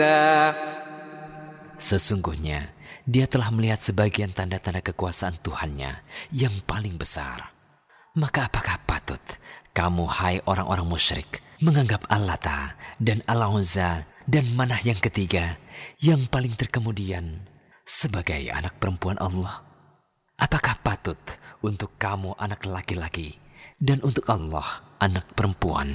Sesungguhnya dia telah melihat sebagian tanda-tanda kekuasaan Tuhannya yang paling besar. Maka apakah patut kamu, hai orang-orang musyrik, menganggap Al-Lata dan Al-Uzza dan Manah yang ketiga yang paling terkemudian sebagai anak perempuan Allah? Apakah patut untuk kamu anak laki-laki dan untuk Allah anak perempuan?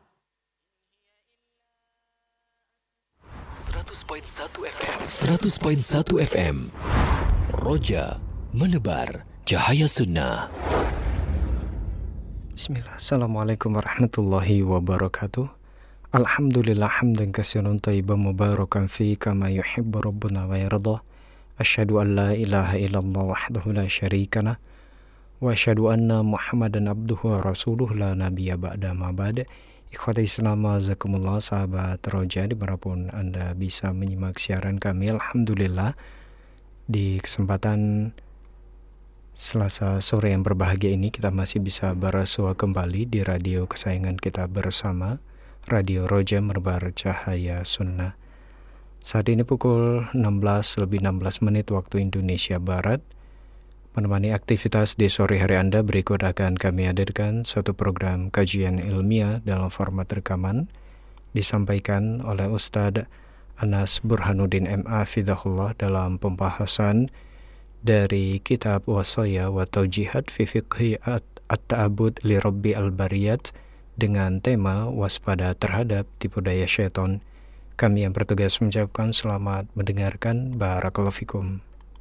100.1 FM Roja menebar cahaya sunnah. Bismillah. Assalamualaikum warahmatullahi wabarakatuh. Alhamdulillah hamdan katsiran thayyiban mubarakan fi kama yuhibbu rabbuna wa yarda. Asyhadu an la ilaha illallah wahdahu la syarika lah wa asyhadu anna Muhammadan abduhu wa rasuluh la nabiyya ba'da ma ba'da. Ikhwati Islam, azakumullah, sahabat Roja dimanapun Anda bisa menyimak siaran kami. Alhamdulillah di kesempatan Selasa sore yang berbahagia ini kita masih bisa bersua kembali di radio kesayangan kita bersama, Radio Roja menebar cahaya sunnah. Saat ini pukul 16:16 waktu Indonesia Barat. Menemani aktivitas di sore hari Anda, berikut akan kami hadirkan satu program kajian ilmiah dalam format rekaman disampaikan oleh Ustadz Anas Burhanuddin MA Fidahullah dalam pembahasan dari kitab Wasaya wa Taujihat fi Fiqhi At-Ta'abud li Rabbi Al-Bariyat dengan tema waspada terhadap tipu daya syaitan. Kami yang bertugas mengucapkan selamat mendengarkan. Barakallahu fikum.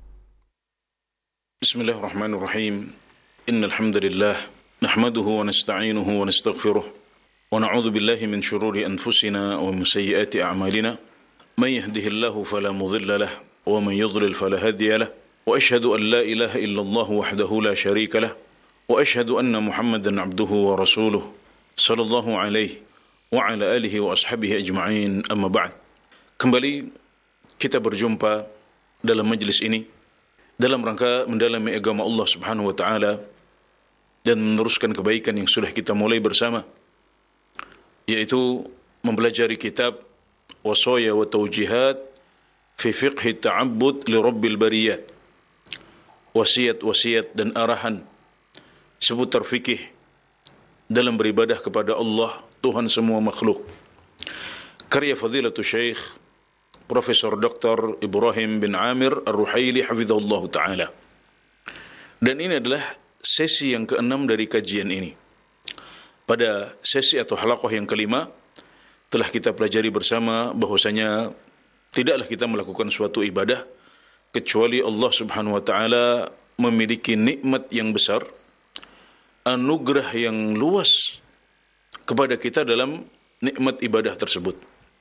Bismillahirrahmanirrahim. Innal hamdalillah nahmaduhu wa nasta'inuhu wa nastaghfiruh wa na'udzu billahi min shururi anfusina wa min sayyiati a'malina. May yahdihillahu fala mudilla lahu wa man yudlil fala hadiya lahu. Wa asyhadu an la ilaha illallah wahdahu la syarika lahu wa asyhadu anna Muhammadan 'abduhu wa rasuluh sallallahu alaihi wa ala alihi wa ashabihi ajma'in. Amma ba'd. Kembali kita berjumpa dalam majlis ini dalam rangka mendalami agama Allah Subhanahu wa taala dan meneruskan kebaikan yang sudah kita mulai bersama, yaitu mempelajari kitab Wasaya wa Taujihat fi Fiqhi Ta'abbud li Rabbil Bariyat. Wasiat-wasiat dan arahan seputar fikih dalam beribadah kepada Allah, Tuhan semua makhluk. Karya Fadilatul Syekh Profesor Dr. Ibrahim bin Amir Ar-Ruhaili hafizahullah ta'ala. Dan ini adalah sesi yang ke-6 dari kajian ini. Pada sesi atau halaqah yang kelima telah kita pelajari bersama bahwasanya tidaklah kita melakukan suatu ibadah kecuali Allah Subhanahu wa taala memiliki nikmat yang besar, anugerah yang luas kepada kita dalam nikmat ibadah tersebut.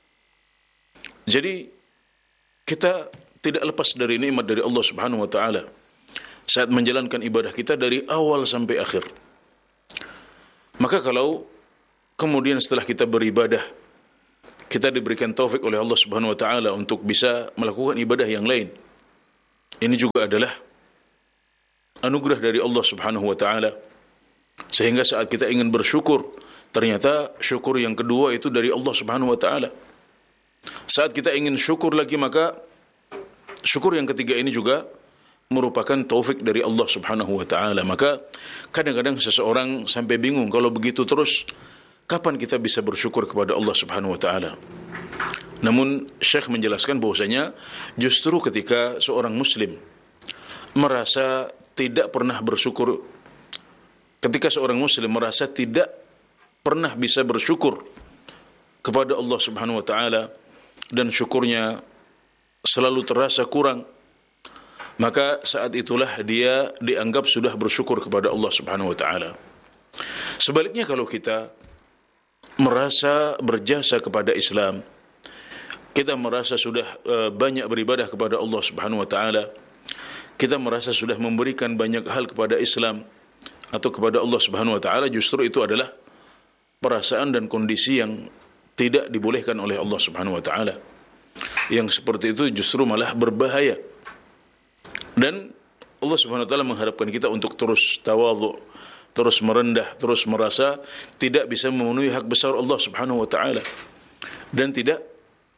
Jadi kita tidak lepas dari nikmat dari Allah Subhanahu wa taala saat menjalankan ibadah kita dari awal sampai akhir. Maka kalau kemudian setelah kita beribadah kita diberikan taufik oleh Allah Subhanahu wa taala untuk bisa melakukan ibadah yang lain, ini juga adalah anugerah dari Allah Subhanahu wa taala. Sehingga saat kita ingin bersyukur, ternyata syukur yang kedua itu dari Allah Subhanahu wa taala. Saat kita ingin syukur lagi, maka syukur yang ketiga ini juga merupakan taufik dari Allah Subhanahu wa taala. Maka kadang-kadang seseorang sampai bingung, kalau begitu terus kapan kita bisa bersyukur kepada Allah Subhanahu wa taala? Namun Syekh menjelaskan bahwasanya justru ketika seorang muslim merasa tidak pernah bersyukur, ketika seorang muslim merasa tidak pernah bisa bersyukur kepada Allah Subhanahu wa taala dan syukurnya selalu terasa kurang, maka saat itulah dia dianggap sudah bersyukur kepada Allah Subhanahu wa taala. Sebaliknya, kalau kita merasa berjasa kepada Islam, kita merasa sudah banyak beribadah kepada Allah Subhanahu wa taala, kita merasa sudah memberikan banyak hal kepada Islam atau kepada Allah Subhanahu wa taala, justru itu adalah perasaan dan kondisi yang tidak dibolehkan oleh Allah Subhanahu wa taala. Yang seperti itu justru malah berbahaya. Dan Allah Subhanahu wa taala mengharapkan kita untuk terus tawadhu, terus merendah, terus merasa tidak bisa memenuhi hak besar Allah Subhanahu wa taala dan tidak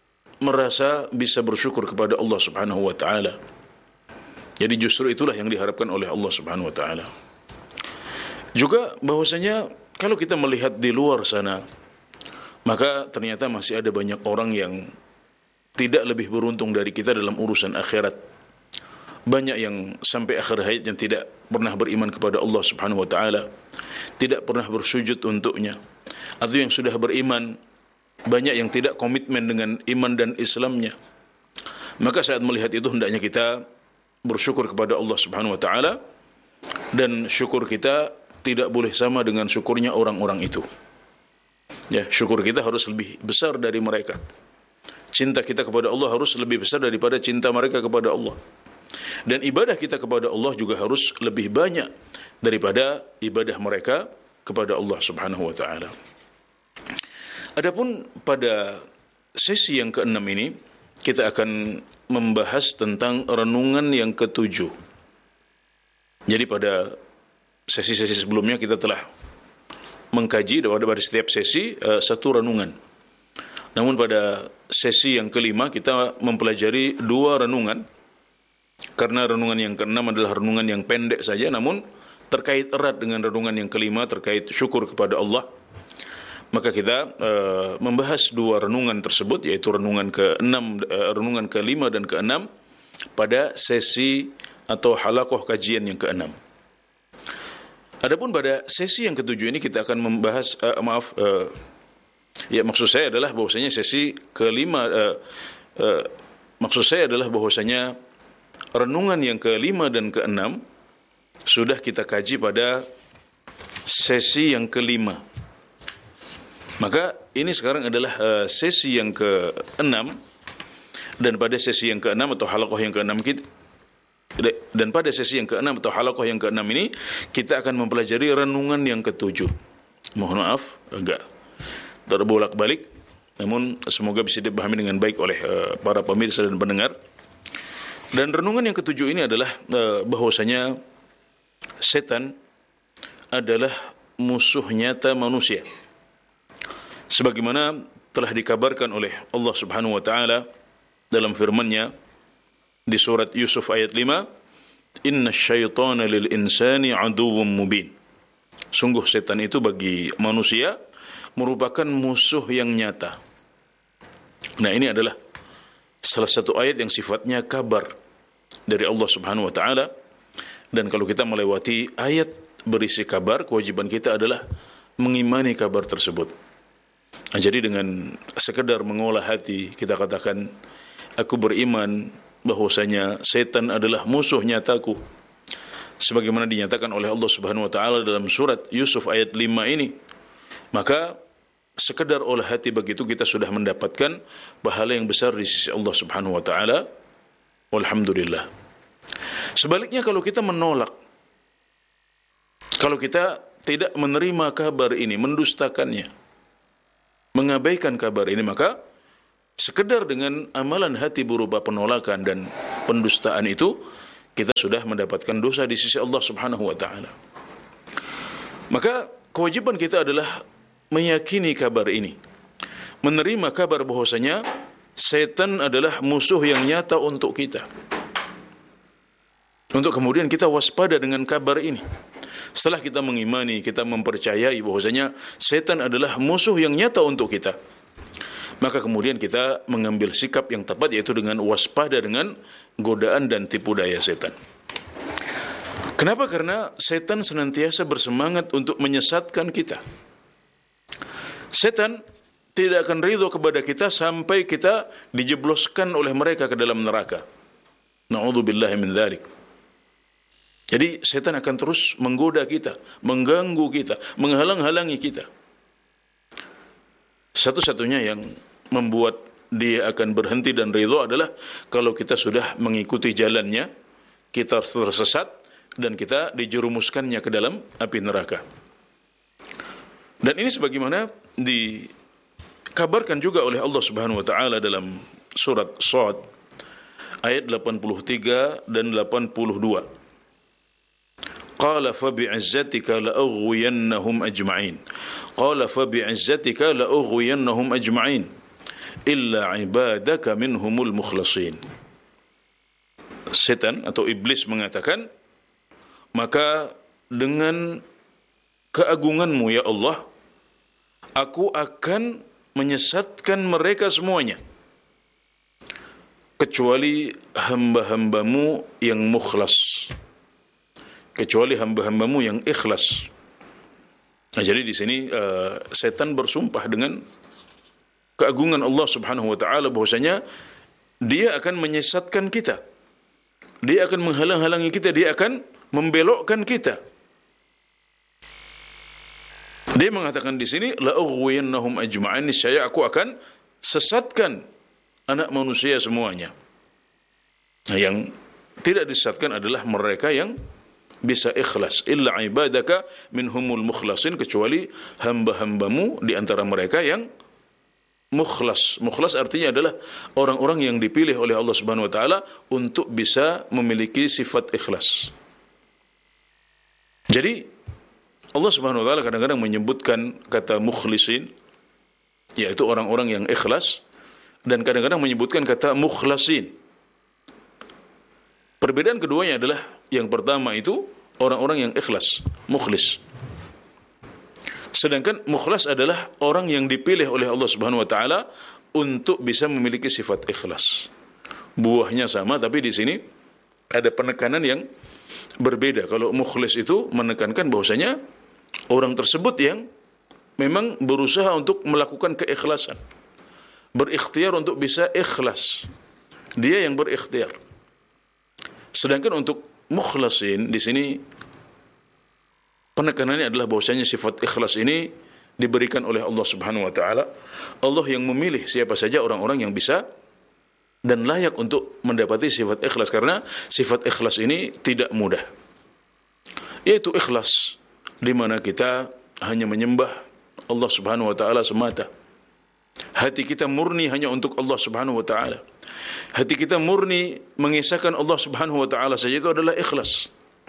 merasa bisa bersyukur kepada Allah Subhanahu wa taala. Jadi justru itulah yang diharapkan oleh Allah Subhanahu wa taala. Juga bahwasanya kalau kita melihat di luar sana, maka ternyata masih ada banyak orang yang tidak lebih beruntung dari kita dalam urusan akhirat. Banyak yang sampai akhir hayatnya tidak pernah beriman kepada Allah Subhanahu wa taala, tidak pernah bersujud untuknya. Atau yang sudah beriman, banyak yang tidak komitmen dengan iman dan Islamnya. Maka saat melihat itu hendaknya kita bersyukur kepada Allah Subhanahu wa taala, dan syukur kita tidak boleh sama dengan syukurnya orang-orang itu. Ya, syukur kita harus lebih besar dari mereka. Cinta kita kepada Allah harus lebih besar daripada cinta mereka kepada Allah. Dan ibadah kita kepada Allah juga harus lebih banyak daripada ibadah mereka kepada Allah Subhanahu wa taala. Adapun pada sesi yang ke-6 ini, kita akan membahas tentang renungan yang ke-7. Jadi pada sesi-sesi sebelumnya kita telah mengkaji pada setiap sesi satu renungan. Namun pada sesi yang ke-5 kita mempelajari 2 renungan. Karena renungan yang ke-6 adalah renungan yang pendek saja, namun terkait erat dengan renungan yang ke-5 terkait syukur kepada Allah. Maka kita membahas 2 renungan tersebut, yaitu renungan ke-6, renungan ke-5 dan ke-6 pada sesi atau halaqah kajian yang ke-6. Adapun pada sesi yang ke-7 ini kita akan membahas maksud saya adalah bahwasanya sesi ke-5 maksud saya adalah bahwasanya renungan yang ke-5 dan ke-6 sudah kita kaji pada sesi yang ke-5. Maka ini sekarang adalah sesi yang ke-6, dan pada sesi yang ke-6 atau halaqah yang ke-6 ini kita akan mempelajari renungan yang ke-7. Mohon maaf agak terbolak-balik, namun semoga bisa dipahami dengan baik oleh para pemirsa dan pendengar. Dan renungan yang ke-7 ini adalah bahwasanya setan adalah musuh nyata manusia. Sebagaimana telah dikabarkan oleh Allah Subhanahu wa taala dalam firman-Nya di surat Yusuf ayat 5, "Innasyaitana lil insani aduwwum mubin." Sungguh setan itu bagi manusia merupakan musuh yang nyata. Nah, ini adalah salah satu ayat yang sifatnya kabar dari Allah Subhanahu wa taala, dan kalau kita melewati ayat berisi kabar, kewajiban kita adalah mengimani kabar tersebut. Nah, jadi dengan sekedar mengolah hati kita katakan aku beriman bahwasanya setan adalah musuh nyataku, sebagaimana dinyatakan oleh Allah Subhanahu wa taala dalam surat Yusuf ayat 5 ini, maka sekedar olah hati begitu kita sudah mendapatkan pahala yang besar di sisi Allah Subhanahu wa taala. Walhamdulillah. Sebaliknya kalau kita menolak, kalau kita tidak menerima kabar ini, mendustakannya, mengabaikan kabar ini, maka sekedar dengan amalan hati berupa penolakan dan pendustaan itu, kita sudah mendapatkan dosa di sisi Allah Subhanahu wa taala. Maka kewajiban kita adalah meyakini kabar ini, menerima kabar bahwasanya setan adalah musuh yang nyata untuk kita. Untuk kemudian kita waspada dengan kabar ini. Setelah kita mengimani, kita mempercayai bahwasanya setan adalah musuh yang nyata untuk kita, maka kemudian kita mengambil sikap yang tepat, yaitu dengan waspada dengan godaan dan tipu daya setan. Kenapa? Karena setan senantiasa bersemangat untuk menyesatkan kita. Setan tidak akan ridho kepada kita sampai kita dijebloskan oleh mereka ke dalam neraka. Na'udzubillahi min dzalik. Jadi setan akan terus menggoda kita, mengganggu kita, menghalang-halangi kita. Satu-satunya yang membuat dia akan berhenti dan ridho adalah kalau kita sudah mengikuti jalannya, kita tersesat dan kita dijerumuskannya ke dalam api neraka. Dan ini sebagaimana dikabarkan juga oleh Allah Subhanahu wa taala dalam surat Shad ayat 83 dan 82. Qala fa bi'izzatika la'ughwiyannahum ajma'in. Qala fa bi'izzatika la'ughwiyannahum ajma'in. illa ibadaka minhumul mukhlasin. Setan atau iblis mengatakan, maka dengan keagunganmu ya Allah, aku akan menyesatkan mereka semuanya, kecuali hamba-hambamu yang mukhlas, kecuali hamba-hambamu yang ikhlas. Nah, jadi di sini setan bersumpah dengan keagungan Allah Subhanahu wa taala bahwasanya dia akan menyesatkan kita. Dia akan menghalang-halangi kita, dia akan membelokkan kita. Dia mengatakan di sini la ughwiyannahum ajma'in, niscaya aku akan sesatkan anak manusia semuanya. Nah, yang tidak disesatkan adalah mereka yang bisa ikhlas. Illa ibadaka minhumul mukhlasin, kecuali hamba-hambamu di antara mereka yang mukhlas. Mukhlas artinya adalah orang-orang yang dipilih oleh Allah Subhanahu wa taala untuk bisa memiliki sifat ikhlas. Jadi Allah Subhanahu wa taala kadang-kadang menyebutkan kata mukhlisin, yaitu orang-orang yang ikhlas, dan kadang-kadang menyebutkan kata mukhlasin. Perbedaan keduanya adalah yang pertama itu orang-orang yang ikhlas, mukhlis. Sedangkan mukhlas adalah orang yang dipilih oleh Allah Subhanahu wa taala untuk bisa memiliki sifat ikhlas. Buahnya sama, tapi di sini ada penekanan yang berbeda. Kalau mukhlis itu menekankan bahwasanya orang tersebut yang memang berusaha untuk melakukan keikhlasan, berikhtiar untuk bisa ikhlas. Dia yang berikhtiar. Sedangkan untuk mukhlasin di sini penekanannya adalah bahwasanya sifat ikhlas ini diberikan oleh Allah Subhanahu wa taala. Allah yang memilih siapa saja orang-orang yang bisa dan layak untuk mendapati sifat ikhlas, karena sifat ikhlas ini tidak mudah. Yaitu ikhlas di mana kita hanya menyembah Allah Subhanahu wa taala semata. Hati kita murni hanya untuk Allah Subhanahu wa taala. Hati kita murni mengisahkan Allah Subhanahu wa taala saja, itu adalah ikhlas.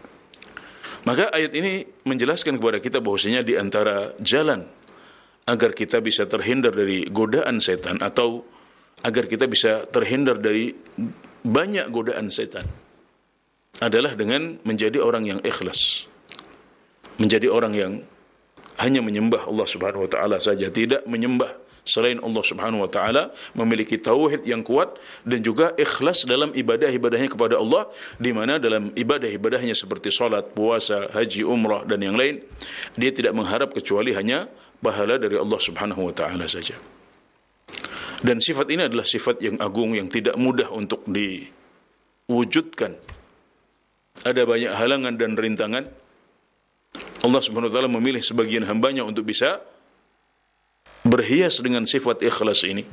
Maka ayat ini menjelaskan kepada kita bahwasanya di antara jalan agar kita bisa terhindar dari godaan setan, atau agar kita bisa terhindar dari banyak godaan setan, adalah dengan menjadi orang yang ikhlas. Menjadi orang yang hanya menyembah Allah Subhanahu wa taala saja, tidak menyembah selain Allah Subhanahu wa taala, memiliki tauhid yang kuat dan juga ikhlas dalam ibadah-ibadahnya kepada Allah, di mana dalam ibadah-ibadahnya seperti salat, puasa, haji, umrah dan yang lain, dia tidak mengharap kecuali hanya pahala dari Allah Subhanahu wa taala saja. Dan sifat ini adalah sifat yang agung yang tidak mudah untuk diwujudkan. Ada banyak halangan dan rintangan. Allah Subhanahu wa taala memilih sebagian hambanya untuk bisa berhias dengan sifat ikhlas ini.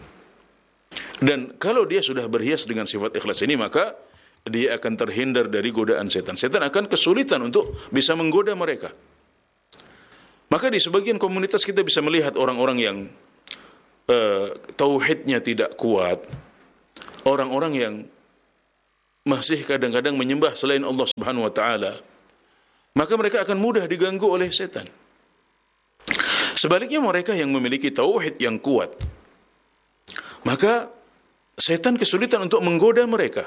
Dan kalau dia sudah berhias dengan sifat ikhlas ini, maka dia akan terhindar dari godaan setan. Setan akan kesulitan untuk bisa menggoda mereka. Maka di sebagian komunitas kita bisa melihat orang-orang yang tauhidnya tidak kuat, orang-orang yang masih kadang-kadang menyembah selain Allah Subhanahu wa taala, maka mereka akan mudah diganggu oleh setan. Sebaliknya mereka yang memiliki tauhid yang kuat, maka setan kesulitan untuk menggoda mereka.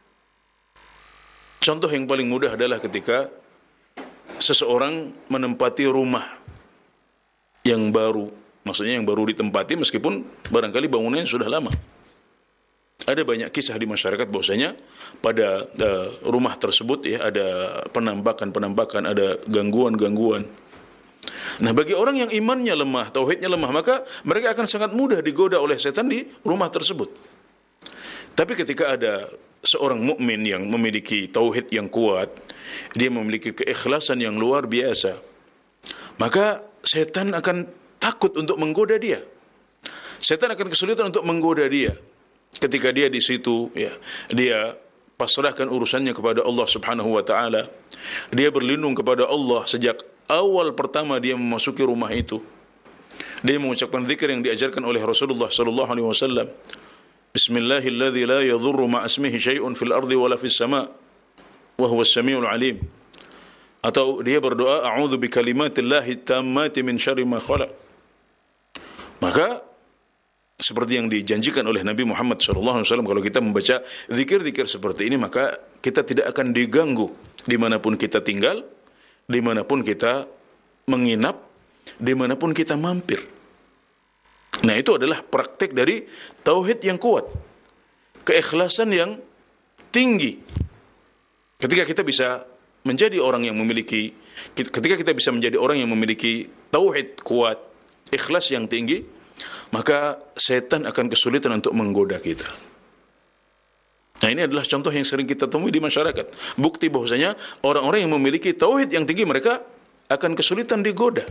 Contoh yang paling mudah adalah ketika seseorang menempati rumah yang baru, maksudnya yang baru ditempati meskipun barangkali bangunannya sudah lama. Ada banyak kisah di masyarakat bahwasanya pada rumah tersebut ya ada penampakan-penampakan, ada gangguan-gangguan. Nah, bagi orang yang imannya lemah, tauhidnya lemah, maka mereka akan sangat mudah digoda oleh setan di rumah tersebut. Tapi ketika ada seorang mukmin yang memiliki tauhid yang kuat, dia memiliki keikhlasan yang luar biasa, maka setan akan takut untuk menggoda dia. Setan akan kesulitan untuk menggoda dia. Ketika dia di situ, ya, dia pasrahkan urusannya kepada Allah Subhanahu wa taala. Dia berlindung kepada Allah sejak awal pertama dia memasuki rumah itu. Dia mengucapkan zikir yang diajarkan oleh Rasulullah sallallahu alaihi wasallam. Bismillahilladzi la yadhurru ma ismihi syai'un fil ardi wala fis sama' wa huwas samiul alim. Atau dia berdoa a'udzu bikalimatillahi tammati min syarri ma khalaq. Maka seperti yang dijanjikan oleh Nabi Muhammad SAW, kalau kita membaca zikir-zikir seperti ini, maka kita tidak akan diganggu dimanapun kita tinggal, dimanapun kita menginap, dimanapun kita mampir. Nah, itu adalah praktek dari tauhid yang kuat, keikhlasan yang tinggi. Ketika kita bisa menjadi orang yang memiliki, ketika kita bisa menjadi orang yang memiliki tauhid kuat, ikhlas yang tinggi, maka setan akan kesulitan untuk menggoda kita. Nah, ini adalah contoh yang sering kita temui di masyarakat. Bukti bahwasanya orang-orang yang memiliki tauhid yang tinggi, mereka akan kesulitan digoda.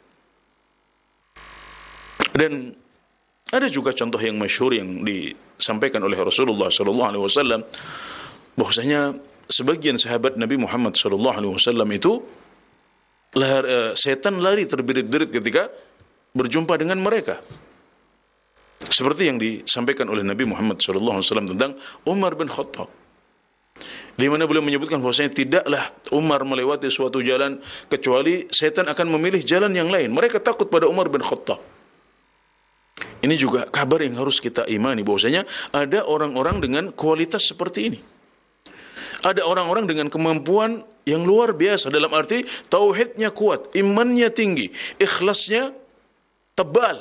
Dan ada juga contoh yang masyhur yang disampaikan oleh Rasulullah SAW, bahwasanya sebagian sahabat Nabi Muhammad SAW itu setan lari terbirit-birit ketika berjumpa dengan mereka. Seperti yang disampaikan oleh Nabi Muhammad SAW tentang Umar bin Khattab, di mana beliau menyebutkan bahwasanya tidaklah Umar melewati suatu jalan kecuali setan akan memilih jalan yang lain. Mereka takut pada Umar bin Khattab. Ini juga kabar yang harus kita imani, bahwasanya ada orang-orang dengan kualitas seperti ini. Ada orang-orang dengan kemampuan yang luar biasa, dalam arti tauhidnya kuat, imannya tinggi, ikhlasnya tebal.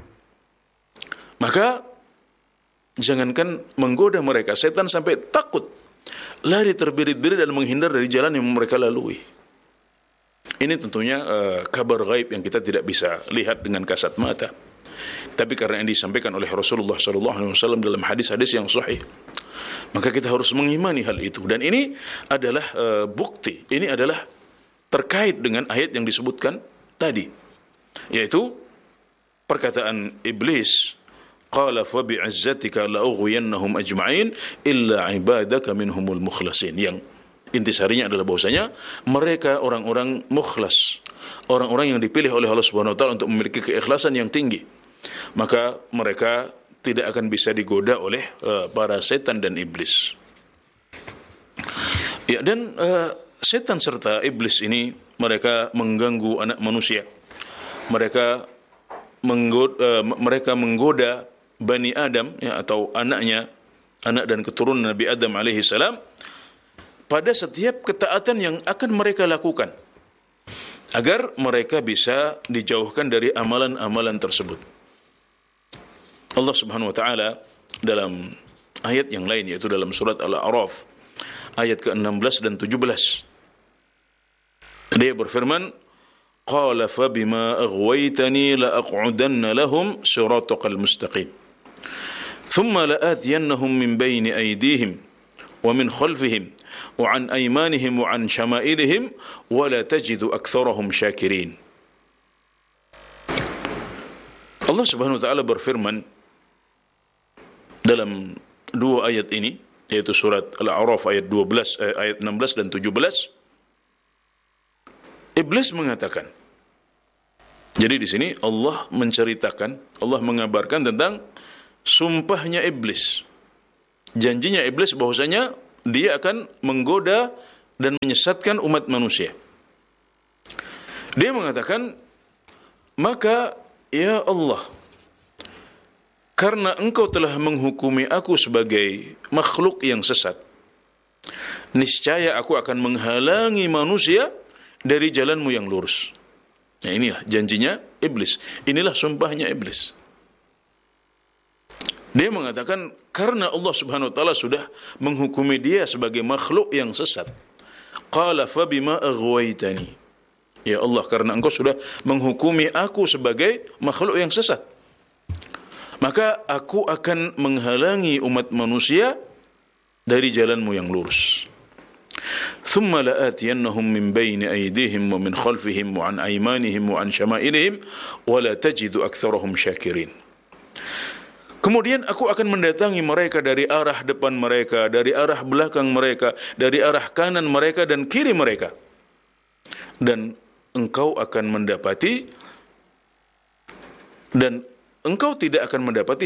Maka jangankan menggoda mereka, setan sampai takut, lari terbirit-birit dan menghindar dari jalan yang mereka lalui. Ini tentunya kabar gaib yang kita tidak bisa lihat dengan kasat mata. Tapi karena yang disampaikan oleh Rasulullah SAW dalam hadis-hadis yang sahih, maka kita harus mengimani hal itu. Dan ini adalah bukti, ini adalah terkait dengan ayat yang disebutkan tadi, yaitu perkataan iblis, qala fa bi'izzatika la ughwiyannahum ajma'in illa ibadaka minhumul mukhlasin, yang intisarinya adalah bahwasanya mereka orang-orang mukhlas, orang-orang yang dipilih oleh Allah Subhanahu wa taala untuk memiliki keikhlasan yang tinggi, maka mereka tidak akan bisa digoda oleh para setan dan iblis. Ya, dan setan serta iblis ini mereka mengganggu anak manusia. Mereka menggoda Bani Adam, ya, atau anaknya, anak dan keturunan Nabi Adam alaihi salam, pada setiap ketaatan yang akan mereka lakukan, agar mereka bisa dijauhkan dari amalan-amalan tersebut. Allah Subhanahu wa taala dalam ayat yang lain, yaitu dalam surat Al-A'raf ayat ke-16 dan 17, dia berfirman, qala fa bima aghwaytani la aq'udanna lahum siratal mustaqim thumma la'atiyannahum min bayni aydihim wa min khalfihim wa an aymanihim wa an shama'ilihim wa la tajidu aktsarahum syakirin. Allah Subhanahu wa taala berfirman dalam dua ayat ini, yaitu surat Al-A'raf ayat 12, ayat 16 dan 17. Iblis mengatakan, jadi di sini Allah menceritakan, Allah mengabarkan tentang sumpahnya iblis, janjinya iblis bahwasanya dia akan menggoda dan menyesatkan umat manusia. Dia mengatakan, maka ya Allah, karena engkau telah menghukumi aku sebagai makhluk yang sesat, niscaya aku akan menghalangi manusia dari jalanmu yang lurus. Nah, inilah janjinya iblis, inilah sumpahnya iblis. Dia mengatakan, karena Allah Subhanahu wa taala sudah menghukumi dia sebagai makhluk yang sesat, qala fa bima aghwaytani, ya Allah, karena engkau sudah menghukumi aku sebagai makhluk yang sesat, maka aku akan menghalangi umat manusia dari jalanmu yang lurus. Thumma la'atiyannahum min bayni aydihim wa min khalfihim wa an aymanihim wa an shama'ilihim wa la tajidu aktsarahum syakirin. Kemudian aku akan mendatangi mereka dari arah depan mereka, dari arah belakang mereka, dari arah kanan mereka dan kiri mereka. Dan engkau akan mendapati, dan engkau tidak akan mendapati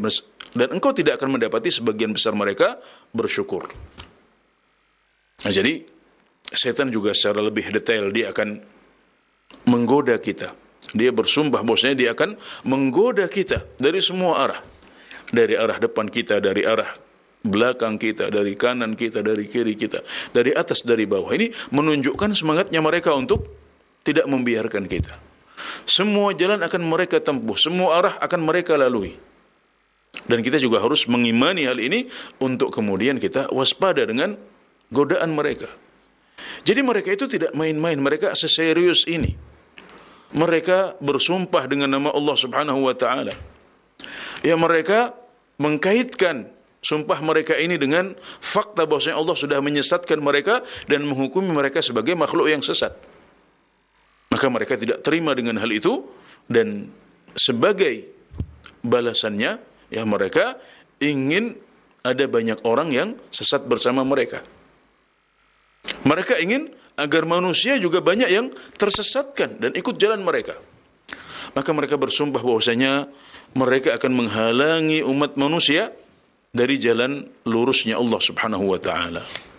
sebagian besar mereka bersyukur. Nah, jadi setan juga secara lebih detail dia akan menggoda kita Dia bersumpah bahwasanya dia akan menggoda kita dari semua arah. Dari arah depan kita, dari arah belakang kita, dari kanan kita, dari kiri kita, dari atas, dari bawah. Ini menunjukkan semangatnya mereka untuk tidak membiarkan kita. Semua jalan akan mereka tempuh, semua arah akan mereka lalui. Dan kita juga harus mengimani hal ini untuk kemudian kita waspada dengan godaan mereka. Jadi mereka itu tidak main-main, mereka seserius ini. Mereka bersumpah dengan nama Allah Subhanahu wa taala. Ya, mereka mengkaitkan sumpah mereka ini dengan fakta bahwasanya Allah sudah menyesatkan mereka dan menghukumi mereka sebagai makhluk yang sesat. Maka mereka tidak terima dengan hal itu, dan sebagai balasannya, ya, mereka ingin ada banyak orang yang sesat bersama mereka. Mereka ingin agar manusia juga banyak yang tersesatkan dan ikut jalan mereka. Maka mereka bersumpah bahwasanya mereka akan menghalangi umat manusia dari jalan lurusnya Allah Subhanahu wa taala.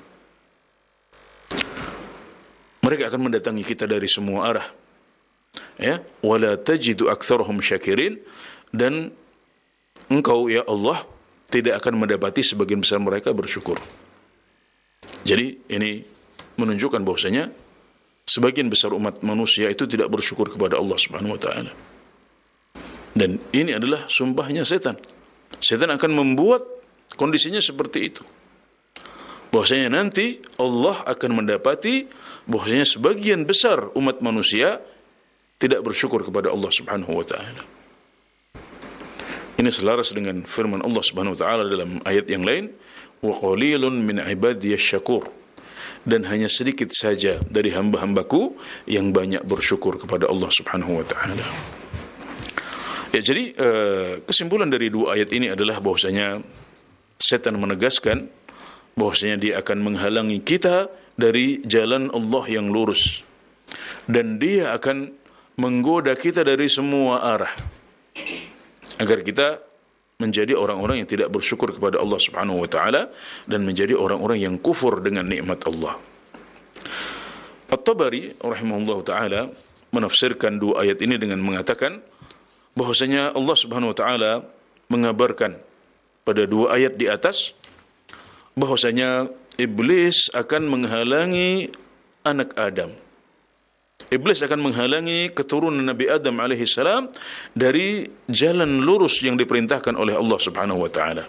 Mereka akan mendatangi kita dari semua arah. Ya, wala tajidu aktsarahum syakirin, dan engkau ya Allah tidak akan mendapati sebagian besar mereka bersyukur. Jadi ini menunjukkan bahwasanya sebagian besar umat manusia itu tidak bersyukur kepada Allah Subhanahu wa taala. Dan ini adalah sumpahnya setan. Setan akan membuat kondisinya seperti itu. Bahwasanya nanti Allah akan mendapati bahwasanya sebagian besar umat manusia tidak bersyukur kepada Allah Subhanahu wa taala. Ini selaras dengan firman Allah Subhanahu wa taala dalam ayat yang lain, wa qalilun min ibadiyasy syakur, dan hanya sedikit saja dari hamba-hambaku yang banyak bersyukur kepada Allah Subhanahu wa taala. Ya, jadi kesimpulan dari dua ayat ini adalah bahwasanya setan menegaskan bahwasanya dia akan menghalangi kita dari jalan Allah yang lurus, dan dia akan menggoda kita dari semua arah agar kita menjadi orang-orang yang tidak bersyukur kepada Allah Subhanahu wa taala dan menjadi orang-orang yang kufur dengan nikmat Allah. At-Tabari rahimahullahu taala menafsirkan dua ayat ini dengan mengatakan bahwasanya Allah Subhanahu wa taala mengabarkan pada dua ayat di atas bahwasanya iblis akan menghalangi anak Adam. Iblis akan menghalangi keturunan Nabi Adam alaihi salam dari jalan lurus yang diperintahkan oleh Allah Subhanahu wa taala.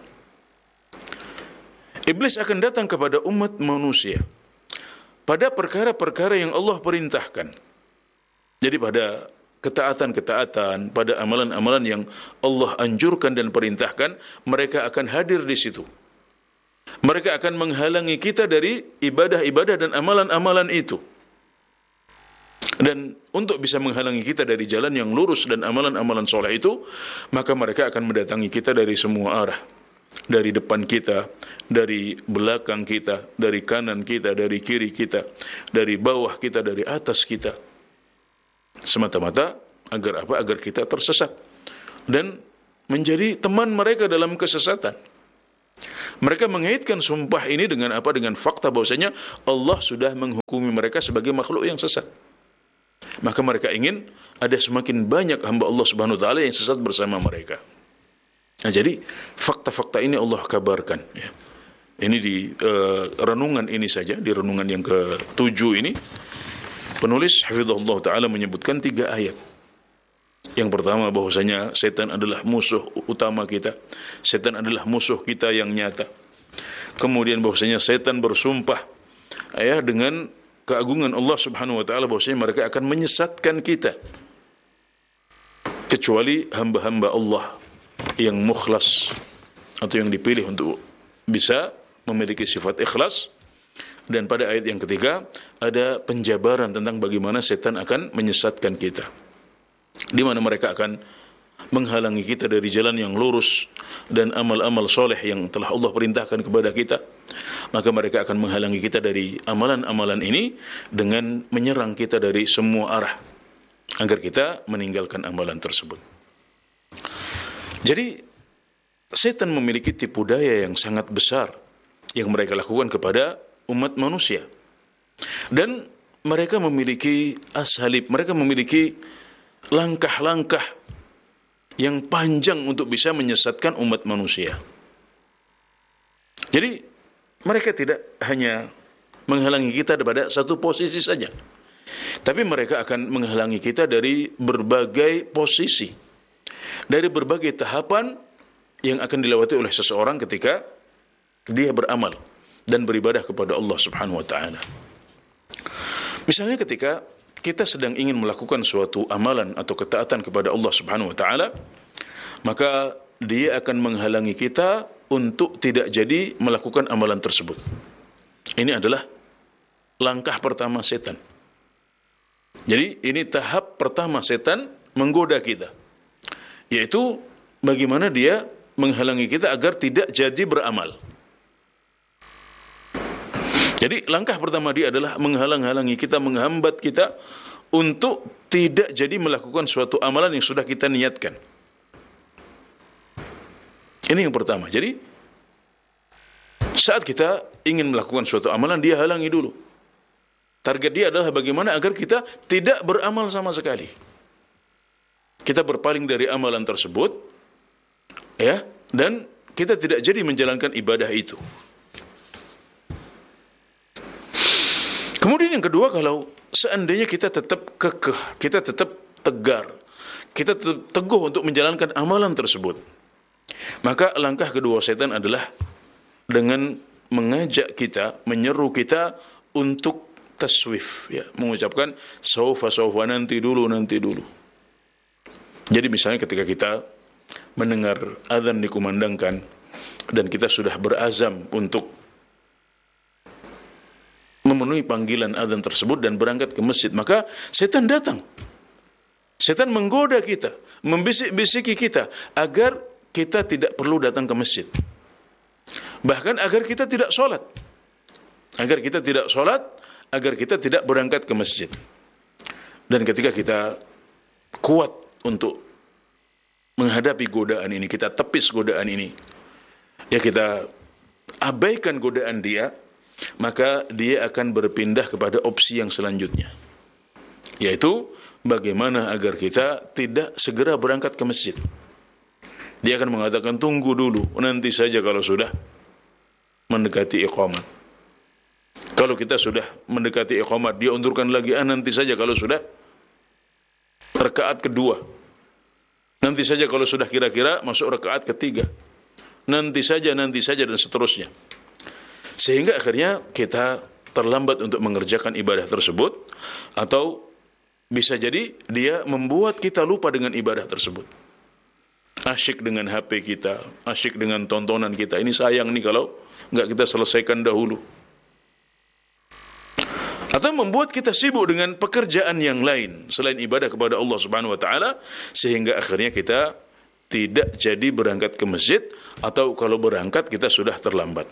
Iblis akan datang kepada umat manusia pada perkara-perkara yang Allah perintahkan. Jadi pada ketaatan-ketaatan, pada amalan-amalan yang Allah anjurkan dan perintahkan, mereka akan hadir di situ. Mereka akan menghalangi kita dari ibadah-ibadah dan amalan-amalan itu. Dan untuk bisa menghalangi kita dari jalan yang lurus dan amalan-amalan soleh itu, maka mereka akan mendatangi kita dari semua arah. Dari depan kita, dari belakang kita, dari kanan kita, dari kiri kita, dari bawah kita, dari atas kita. Semata-mata agar apa? Agar kita tersesat dan menjadi teman mereka dalam kesesatan. Mereka mengaitkan sumpah ini dengan apa? Dengan fakta bahwasanya Allah sudah menghukumi mereka sebagai makhluk yang sesat. Maka mereka ingin ada semakin banyak hamba Allah Subhanahu wa taala yang sesat bersama mereka. Nah, jadi fakta-fakta ini Allah kabarkan, ya. Ini di renungan ini saja, di renungan yang ke-7 ini, penulis hafizahullah taala menyebutkan 3 ayat. Yang pertama bahwasanya setan adalah musuh utama kita. Setan adalah musuh kita yang nyata. Kemudian bahwasanya setan bersumpah ya dengan keagungan Allah Subhanahu wa taala bahwasanya mereka akan menyesatkan kita kecuali hamba-hamba Allah yang mukhlas atau yang dipilih untuk bisa memiliki sifat ikhlas. Dan pada ayat yang ketiga ada penjabaran tentang bagaimana setan akan menyesatkan kita, di mana mereka akan menghalangi kita dari jalan yang lurus dan amal-amal soleh yang telah Allah perintahkan kepada kita. Maka mereka akan menghalangi kita dari amalan-amalan ini dengan menyerang kita dari semua arah agar kita meninggalkan amalan tersebut. Jadi setan memiliki tipu daya yang sangat besar yang mereka lakukan kepada umat manusia. Dan mereka memiliki asalib, mereka memiliki langkah-langkah yang panjang untuk bisa menyesatkan umat manusia. Jadi mereka tidak hanya menghalangi kita pada satu posisi saja, tapi mereka akan menghalangi kita dari berbagai posisi, dari berbagai tahapan yang akan dilewati oleh seseorang ketika dia beramal dan beribadah kepada Allah Subhanahu wa taala. Misalnya ketika kita sedang ingin melakukan suatu amalan atau ketaatan kepada Allah Subhanahu wa taala, maka dia akan menghalangi kita untuk tidak jadi melakukan amalan tersebut. Ini adalah langkah pertama setan. Jadi ini tahap pertama setan menggoda kita, yaitu bagaimana dia menghalangi kita agar tidak jadi beramal. Jadi langkah pertama dia adalah menghalang-halangi kita, menghambat kita untuk tidak jadi melakukan suatu amalan yang sudah kita niatkan. Ini yang pertama. Jadi saat kita ingin melakukan suatu amalan, dia halangi dulu. Target dia adalah bagaimana agar kita tidak beramal sama sekali. Kita berpaling dari amalan tersebut, ya, dan kita tidak jadi menjalankan ibadah itu. Kemudian yang kedua, kalau seandainya kita tetap kekeh, kita tetap tegar, kita tetap teguh untuk menjalankan amalan tersebut, maka langkah kedua setan adalah dengan mengajak kita, menyeru kita untuk taswif, ya, mengucapkan saufa nanti dulu. Jadi misalnya ketika kita mendengar azan dikumandangkan dan kita sudah berazam untuk memenuhi panggilan azan tersebut dan berangkat ke masjid, maka setan datang. Setan menggoda kita, membisik-bisiki kita agar kita tidak perlu datang ke masjid. Bahkan agar kita tidak sholat. Agar kita tidak berangkat ke masjid. Dan ketika kita kuat untuk menghadapi godaan ini, kita tepis godaan ini, ya, kita abaikan godaan dia, maka dia akan berpindah kepada opsi yang selanjutnya, yaitu bagaimana agar kita tidak segera berangkat ke masjid. Dia akan mengatakan, tunggu dulu, nanti saja kalau sudah mendekati iqamat. Kalau kita sudah mendekati iqamat, dia undurkan lagi, nanti saja kalau sudah rakaat kedua. Nanti saja kalau sudah kira-kira masuk rakaat ketiga. Nanti saja dan seterusnya. Sehingga akhirnya kita terlambat untuk mengerjakan ibadah tersebut, atau bisa jadi dia membuat kita lupa dengan ibadah tersebut. Asyik dengan HP kita, asyik dengan tontonan kita. Ini sayang nih kalau nggak kita selesaikan dahulu. Atau membuat kita sibuk dengan pekerjaan yang lain selain ibadah kepada Allah Subhanahu wa taala, sehingga akhirnya kita tidak jadi berangkat ke masjid, atau kalau berangkat kita sudah terlambat.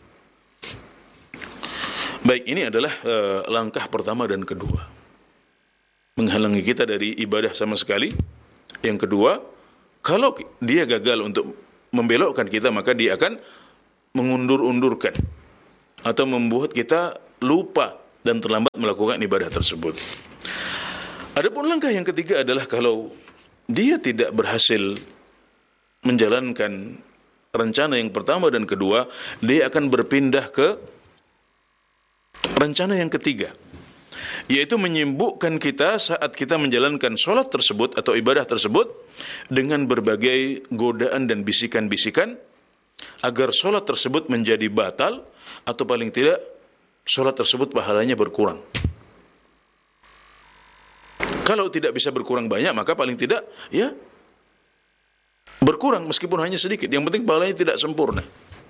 Baik, ini adalah langkah pertama dan kedua, menghalangi kita dari ibadah sama sekali. Yang kedua, kalau dia gagal untuk membelokkan kita, maka dia akan mengundur-undurkan atau membuat kita lupa dan terlambat melakukan ibadah tersebut. Adapun langkah yang ketiga adalah kalau dia tidak berhasil menjalankan rencana yang pertama dan kedua, dia akan berpindah ke rencana yang ketiga, yaitu menyibukkan kita saat kita menjalankan sholat tersebut atau ibadah tersebut dengan berbagai godaan dan bisikan-bisikan agar sholat tersebut menjadi batal, atau paling tidak sholat tersebut pahalanya berkurang. Kalau tidak bisa berkurang banyak, maka paling tidak ya berkurang meskipun hanya sedikit. Yang penting pahalanya tidak sempurna.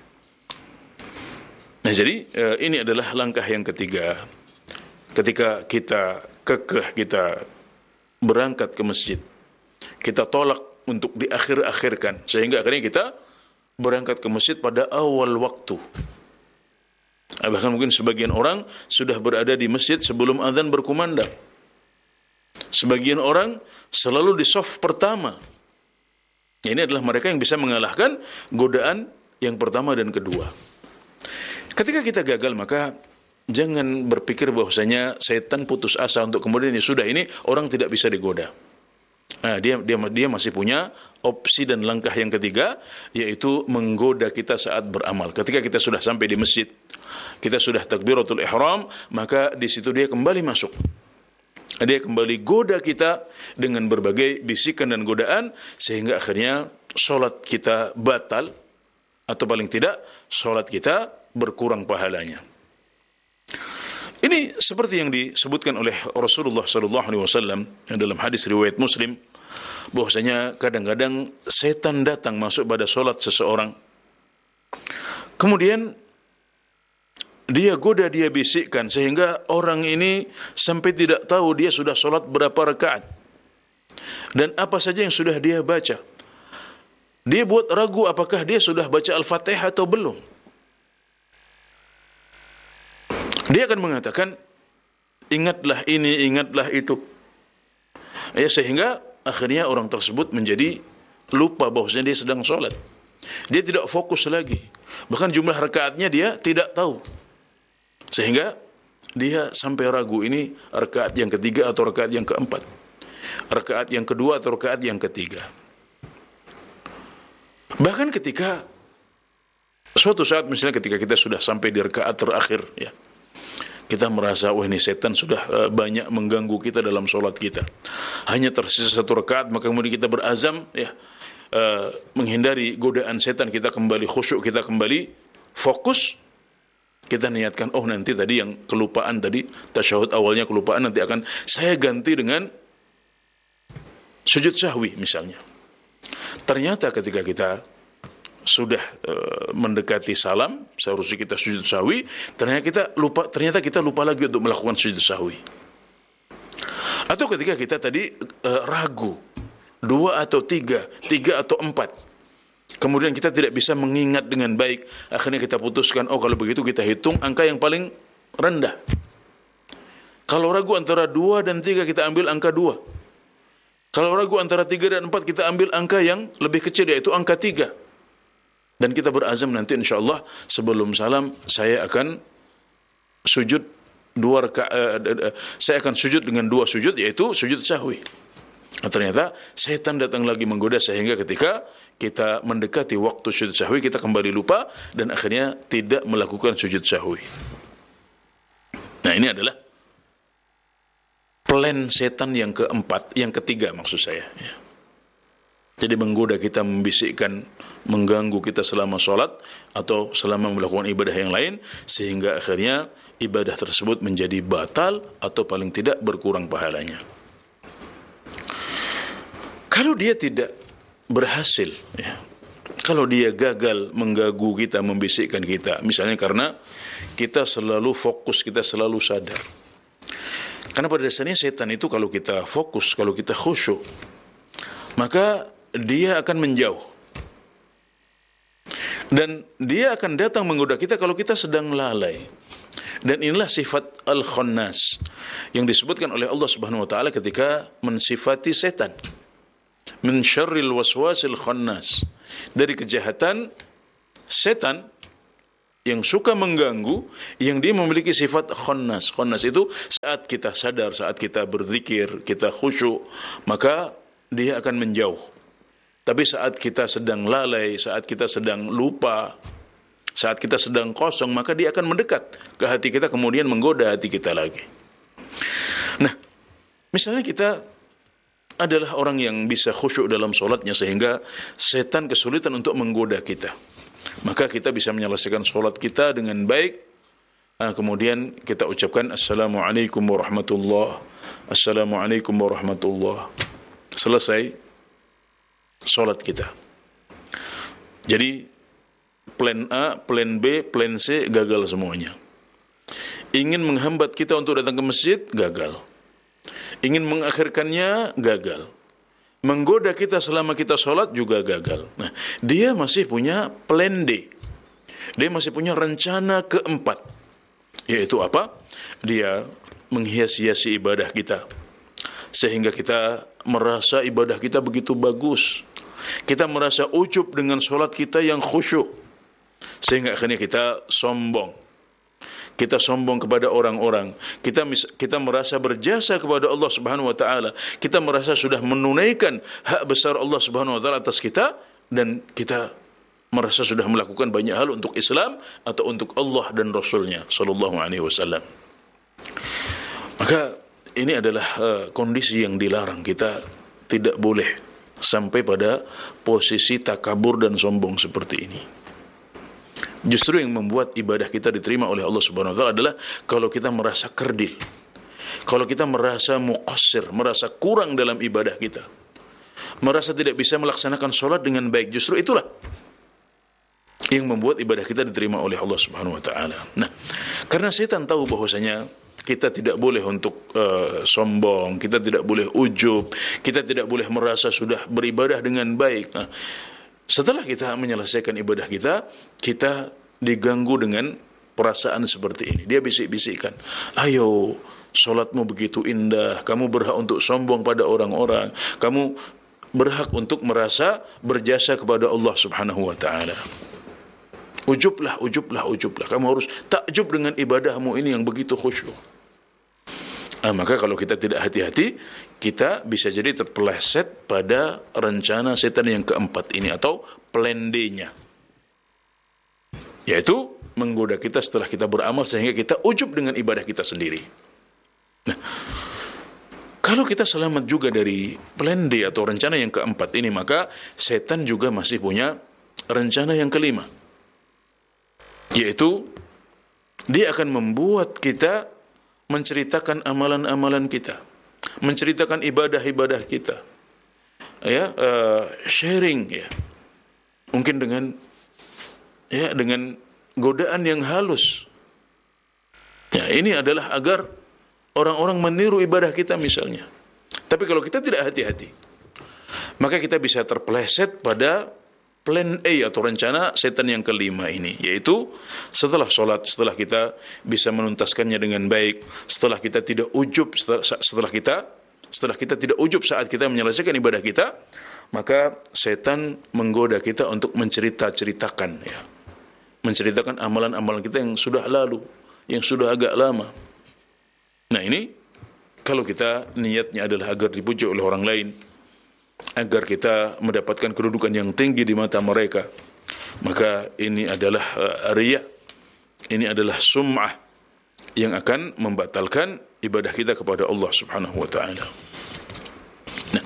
Nah, jadi ini adalah langkah yang ketiga. Ketika kita kekeh, kita berangkat ke masjid, kita tolak untuk diakhir-akhirkan, sehingga akhirnya kita berangkat ke masjid pada awal waktu. Bahkan mungkin sebagian orang sudah berada di masjid sebelum azan berkumandang. Sebagian orang selalu di shaf pertama. Ini adalah mereka yang bisa mengalahkan godaan yang pertama dan kedua. Ketika kita gagal, maka jangan berpikir bahwasanya setan putus asa untuk kemudian ya sudah, ini orang tidak bisa digoda. Dia masih punya opsi dan langkah yang ketiga, yaitu menggoda kita saat beramal. Ketika kita sudah sampai di masjid, kita sudah takbiratul ihram, maka di situ dia kembali masuk. Dia kembali goda kita dengan berbagai bisikan dan godaan, sehingga akhirnya sholat kita batal, atau paling tidak sholat kita berkurang pahalanya. Ini seperti yang disebutkan oleh Rasulullah SAW dalam hadis riwayat Muslim, bahwasanya kadang-kadang setan datang masuk pada sholat seseorang, kemudian dia goda, dia bisikkan, sehingga orang ini sampai tidak tahu dia sudah sholat berapa rakaat dan apa saja yang sudah dia baca. Dia buat ragu apakah dia sudah baca Al-Fatihah atau belum. Dia akan mengatakan, ingatlah ini, ingatlah itu. Sehingga akhirnya orang tersebut menjadi lupa bahwasanya dia sedang sholat. Dia tidak fokus lagi. Bahkan jumlah rakaatnya dia tidak tahu. Sehingga dia sampai ragu, ini rakaat yang ketiga atau rakaat yang keempat, rakaat yang kedua atau rakaat yang ketiga. Bahkan ketika suatu saat, misalnya ketika kita sudah sampai di rakaat terakhir, ya, kita merasa, wah ini setan sudah banyak mengganggu kita dalam sholat kita. Hanya tersisa satu rakaat, maka kemudian kita berazam, ya, menghindari godaan setan. Kita kembali khusyuk, kita kembali fokus. Kita niatkan, oh nanti tadi yang kelupaan tadi, tasyahud awalnya kelupaan, nanti akan saya ganti dengan sujud sahwi misalnya. Ternyata ketika kita sudah mendekati salam, seharusnya kita sujud sahwi, ternyata kita lupa lagi untuk melakukan sujud sahwi. Atau ketika kita tadi ragu, 2 atau 3 atau 4, kemudian kita tidak bisa mengingat dengan baik, akhirnya kita putuskan, oh kalau begitu kita hitung angka yang paling rendah. Kalau ragu antara 2 dan 3, kita ambil angka 2. Kalau ragu antara 3 dan 4, kita ambil angka yang lebih kecil, yaitu angka 3. Dan kita berazam nanti insyaAllah sebelum salam saya akan sujud saya akan sujud dengan 2 sujud, yaitu sujud sahwi. Nah, ternyata setan datang lagi menggoda, sehingga ketika kita mendekati waktu sujud sahwi, kita kembali lupa dan akhirnya tidak melakukan sujud sahwi. Nah, ini adalah plan setan yang ketiga maksud saya, ya. Jadi menggoda kita, membisikkan, mengganggu kita selama sholat atau selama melakukan ibadah yang lain, sehingga akhirnya ibadah tersebut menjadi batal atau paling tidak berkurang pahalanya. Kalau dia tidak berhasil, ya, kalau dia gagal mengganggu kita, membisikkan kita, misalnya karena kita selalu fokus, kita selalu sadar. Karena pada dasarnya setan itu kalau kita fokus, kalau kita khusyuk, maka dia akan menjauh. Dan dia akan datang menggoda kita kalau kita sedang lalai. Dan inilah sifat al-khannas yang disebutkan oleh Allah Subhanahu wa taala ketika mensifati setan. Min syarril waswasil khannas. Dari kejahatan setan yang suka mengganggu, yang dia memiliki sifat khannas. Khannas itu saat kita sadar, saat kita berzikir, kita khusyuk, maka dia akan menjauh. Tapi saat kita sedang lalai, saat kita sedang lupa, saat kita sedang kosong, maka dia akan mendekat ke hati kita, kemudian menggoda hati kita lagi. Nah, misalnya kita adalah orang yang bisa khusyuk dalam sholatnya, sehingga setan kesulitan untuk menggoda kita. Maka kita bisa menyelesaikan sholat kita dengan baik. Kemudian kita ucapkan Assalamualaikum warahmatullahi wabarakatuh. Assalamualaikum warahmatullahi wabarakatuh. Selesai sholat kita. Jadi plan A, plan B, plan C gagal semuanya. Ingin menghambat kita untuk datang ke masjid, gagal. Ingin mengakhirkannya, gagal. Menggoda kita selama kita sholat juga gagal. Nah, dia masih punya plan D. Dia masih punya rencana keempat. Yaitu apa? Dia menghias-hiasi ibadah kita, sehingga kita merasa ibadah kita begitu bagus. Kita merasa ujub dengan sholat kita yang khusyuk, sehingga akhirnya kita sombong. kita sombong kepada orang-orang, kita merasa berjasa kepada Allah Subhanahu wa taala, kita merasa sudah menunaikan hak besar Allah Subhanahu wa taala atas kita, dan kita merasa sudah melakukan banyak hal untuk Islam atau untuk Allah dan Rasulnya sallallahu alaihi wasallam. Maka ini adalah kondisi yang dilarang. Kita tidak boleh sampai pada posisi takabur dan sombong seperti ini. Justru yang membuat ibadah kita diterima oleh Allah Subhanahu wa taala adalah kalau kita merasa kerdil, kalau kita merasa muqassir, merasa kurang dalam ibadah kita, merasa tidak bisa melaksanakan sholat dengan baik. Justru itulah yang membuat ibadah kita diterima oleh Allah Subhanahu wa taala. Nah, karena setan tahu bahwasanya kita tidak boleh untuk sombong, kita tidak boleh ujub, kita tidak boleh merasa sudah beribadah dengan baik. Nah, setelah kita menyelesaikan ibadah kita, kita diganggu dengan perasaan seperti ini. Dia bisik-bisikkan, ayo, sholatmu begitu indah, kamu berhak untuk sombong pada orang-orang, kamu berhak untuk merasa berjasa kepada Allah Subhanahu wa ta'ala. Ujublah, kamu harus takjub dengan ibadahmu ini yang begitu khusyuk. Maka kalau kita tidak hati-hati, kita bisa jadi terpeleset pada rencana setan yang keempat ini, atau plan D-nya, yaitu menggoda kita setelah kita beramal sehingga kita ujub dengan ibadah kita sendiri. Nah, kalau kita selamat juga dari plan D atau rencana yang keempat ini, maka setan juga masih punya rencana yang kelima, yaitu dia akan membuat kita menceritakan amalan-amalan kita, menceritakan ibadah-ibadah kita, sharing, mungkin dengan godaan yang halus. Ini adalah agar orang-orang meniru ibadah kita misalnya. Tapi kalau kita tidak hati-hati, maka kita bisa terpeleset pada plan A atau rencana setan yang kelima ini, yaitu setelah sholat, setelah kita bisa menuntaskannya dengan baik, setelah kita tidak ujub, setelah kita tidak ujub saat kita menyelesaikan ibadah kita, maka setan menggoda kita untuk menceritakan amalan-amalan kita yang sudah lalu, yang sudah agak lama. Nah, ini kalau kita niatnya adalah agar dipuji oleh orang lain, agar kita mendapatkan kedudukan yang tinggi di mata mereka, maka ini adalah riya, ini adalah sum'ah yang akan membatalkan ibadah kita kepada Allah Subhanahu wa taala. Nah,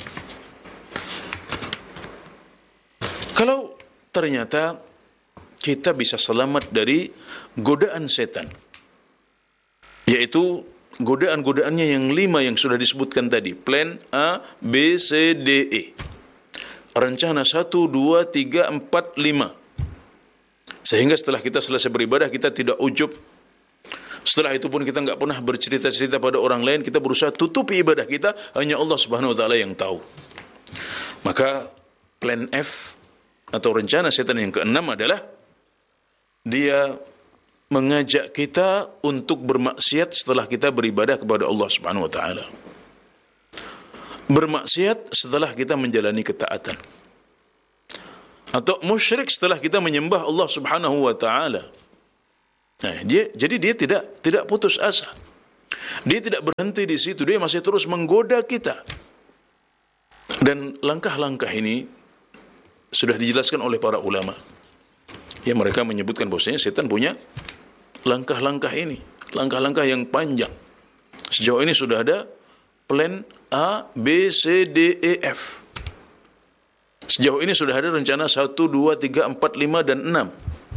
kalau ternyata kita bisa selamat dari godaan setan, yaitu godaan-godaannya yang 5 yang sudah disebutkan tadi, plan A, B, C, D, E, rencana 1, 2, 3, 4, 5, sehingga setelah kita selesai beribadah kita tidak ujub, setelah itu pun kita nggak pernah bercerita-cerita pada orang lain, kita berusaha tutupi ibadah kita, hanya Allah Subhanahu wa taala yang tahu. Maka plan F atau rencana setan yang keenam adalah dia mengajak kita untuk bermaksiat setelah kita beribadah kepada Allah Subhanahu wa taala. Bermaksiat setelah kita menjalani ketaatan. Atau musyrik setelah kita menyembah Allah Subhanahu wa taala. Nah, dia tidak putus asa. Dia tidak berhenti di situ, dia masih terus menggoda kita. Dan langkah-langkah ini sudah dijelaskan oleh para ulama. Ya, mereka menyebutkan bahwasanya setan punya langkah-langkah ini, langkah-langkah yang panjang. Sejauh ini sudah ada plan A, B, C, D, E, F. Sejauh ini sudah ada rencana 1, 2, 3, 4, 5, dan 6.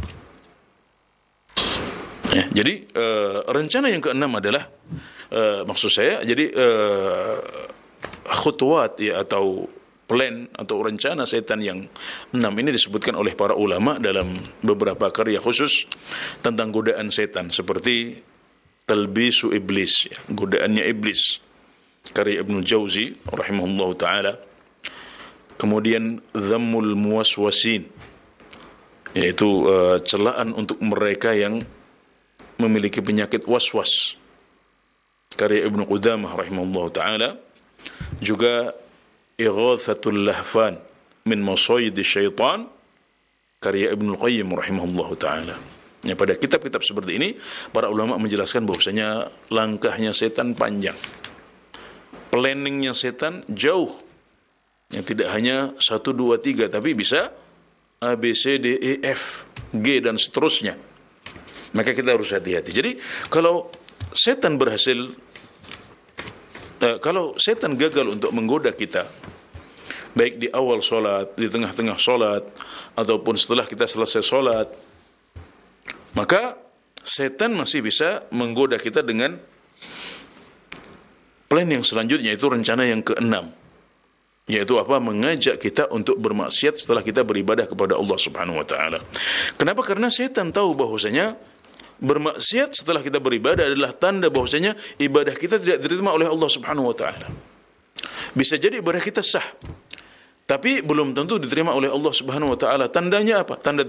Jadi rencana yang keenam adalah maksud saya, jadi khutwat atau plan atau rencana setan yang 6 ini disebutkan oleh para ulama dalam beberapa karya khusus tentang godaan setan, seperti Talbisu Iblis, godaannya iblis, karya Ibnu Jauzi rahimahullahu taala. Kemudian Dhammul Muwaswasin, yaitu celaan untuk mereka yang memiliki penyakit waswas, karya Ibnu Qudamah rahimahullahu taala. Juga Ighathatul Lahfan min Masayyid Syaitan, karya Ibnu Qayyim rahimahullahu taala. Ya, pada kitab-kitab seperti ini, para ulama menjelaskan bahwasanya langkahnya setan panjang. Planningnya setan jauh. Ya, tidak hanya 1, 2, 3, tapi bisa A, B, C, D, E, F, G, dan seterusnya. Maka kita harus hati-hati. Jadi, kalau setan gagal untuk menggoda kita, baik di awal solat, di tengah-tengah solat, ataupun setelah kita selesai solat, maka setan masih bisa menggoda kita dengan plan yang selanjutnya, yaitu rencana yang ke-6, yaitu apa? Mengajak kita untuk bermaksiat setelah kita beribadah kepada Allah Subhanahu wa taala. Kenapa? Karena setan tahu bahwasanya bermaksiat setelah kita beribadah adalah tanda bahwasanya ibadah kita tidak diterima oleh Allah Subhanahu wa taala. Bisa jadi ibadah kita sah, tapi belum tentu diterima oleh Allah Subhanahu wa taala. Tandanya apa? Tanda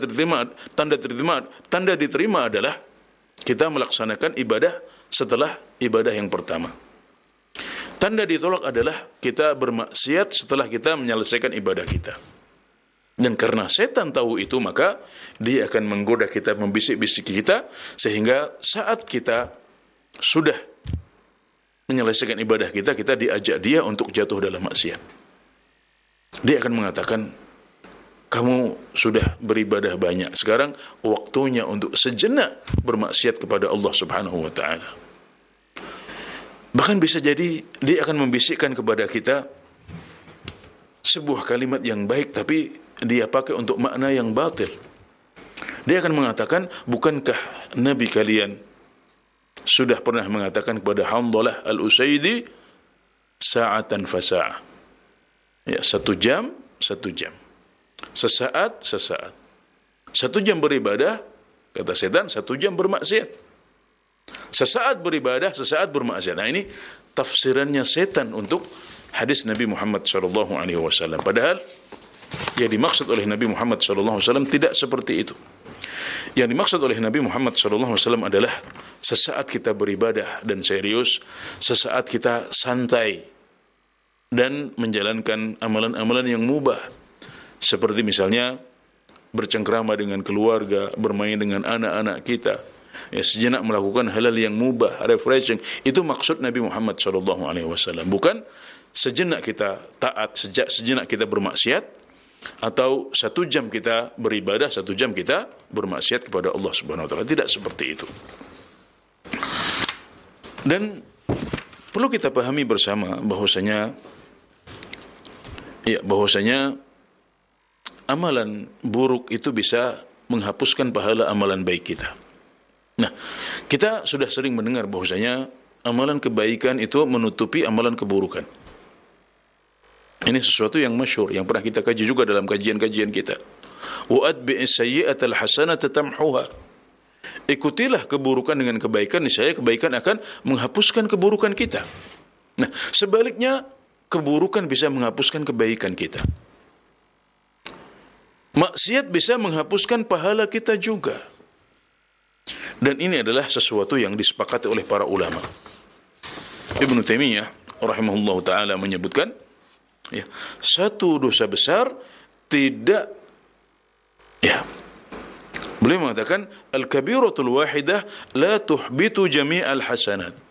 diterima adalah kita melaksanakan ibadah setelah ibadah yang pertama. Tanda ditolak adalah kita bermaksiat setelah kita menyelesaikan ibadah kita. Dan karena setan tahu itu, maka dia akan menggoda kita, membisik-bisiki kita, sehingga saat kita sudah menyelesaikan ibadah kita, kita diajak dia untuk jatuh dalam maksiat. Dia akan mengatakan, kamu sudah beribadah banyak, sekarang waktunya untuk sejenak bermaksiat kepada Allah Subhanahu wa taala. Bahkan bisa jadi dia akan membisikkan kepada kita sebuah kalimat yang baik, tapi dia pakai untuk makna yang batil. Dia akan mengatakan, bukankah Nabi kalian sudah pernah mengatakan kepada Hanzalah al-Usaidi, sa'atan fasa'ah. Ya, 1 jam, 1 jam. Sesaat, sesaat. 1 jam beribadah, kata setan, 1 jam bermaksiat. Sesaat beribadah, sesaat bermaksiat. Nah, ini tafsirannya setan untuk hadis Nabi Muhammad SAW. Padahal yang dimaksud oleh Nabi Muhammad SAW tidak seperti itu. Yang dimaksud oleh Nabi Muhammad SAW adalah sesaat kita beribadah dan serius, sesaat kita santai dan menjalankan amalan-amalan yang mubah, seperti misalnya bercengkrama dengan keluarga, bermain dengan anak-anak kita, ya, sejenak melakukan hal-hal yang mubah, refreshing. Itu maksud Nabi Muhammad SAW. Bukan sejenak kita taat, sejenak kita bermaksiat, atau 1 jam kita beribadah, 1 jam kita bermaksiat kepada Allah Subhanahu wa taala. Tidak seperti itu. Dan perlu kita pahami bersama bahwasanya amalan buruk itu bisa menghapuskan pahala amalan baik kita. Nah, kita sudah sering mendengar bahwasanya amalan kebaikan itu menutupi amalan keburukan. Ini sesuatu yang masyhur, yang pernah kita kaji juga dalam kajian-kajian kita. Wa atbi'is sayyi'atal hasanata tamhuha. Ikutilah keburukan dengan kebaikan, niscaya kebaikan akan menghapuskan keburukan kita. Nah, sebaliknya keburukan bisa menghapuskan kebaikan kita. Maksiat bisa menghapuskan pahala kita juga. Dan ini adalah sesuatu yang disepakati oleh para ulama. Ibnu Taimiyah rahimahullahu taala menyebutkan, ya, satu dosa besar tidak, ya, beliau mengatakan al-kabiratul wahidah la tuhbitu jami'al hasanat.